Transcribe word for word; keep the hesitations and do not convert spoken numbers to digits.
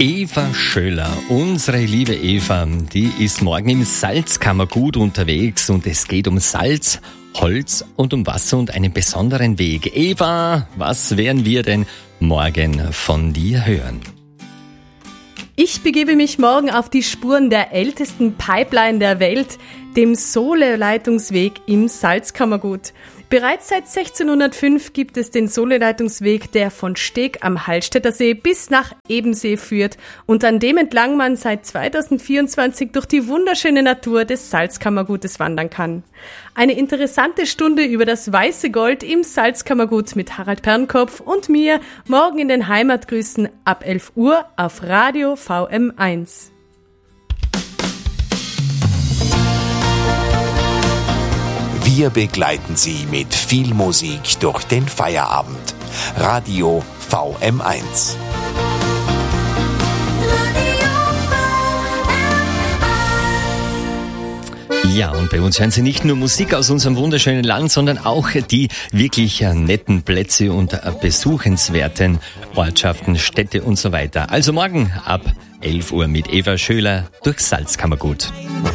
Eva Schöller, unsere liebe Eva, die ist morgen im Salzkammergut unterwegs und es geht um Salz, Holz und um Wasser und einen besonderen Weg. Eva, was werden wir denn morgen von dir hören? Ich begebe mich morgen auf die Spuren der ältesten Pipeline der Welt, dem Sohle-Leitungsweg im Salzkammergut. Bereits seit sechzehnhundertfünf gibt es den Sohle-Leitungsweg, der von Steg am Hallstätter See bis nach Ebensee führt und an dem entlang man seit zweitausendvierundzwanzig durch die wunderschöne Natur des Salzkammergutes wandern kann. Eine interessante Stunde über das weiße Gold im Salzkammergut mit Harald Pernkopf und mir morgen in den Heimatgrüßen ab elf Uhr auf Radio V M eins. Wir begleiten Sie mit viel Musik durch den Feierabend. Radio V M eins. Ja, und bei uns hören Sie nicht nur Musik aus unserem wunderschönen Land, sondern auch die wirklich netten Plätze und besuchenswerten Ortschaften, Städte und so weiter. Also morgen ab elf Uhr mit Eva Schöller durchs Salzkammergut.